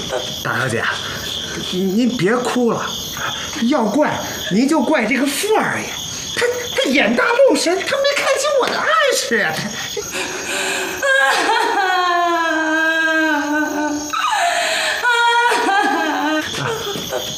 大小姐，您别哭了，要怪您就怪这个富二爷，他眼大漏神，他没看清我的暗示啊！